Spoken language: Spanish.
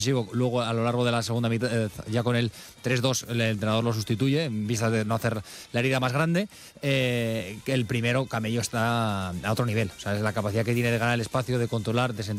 luego a lo largo de la segunda mitad, ya con el 3-2 el entrenador lo sustituye en vista de no hacer la herida más grande. El primero, Camello está a otro nivel, o sea, es la capacidad que tiene de ganar el espacio, de controlar, de sentar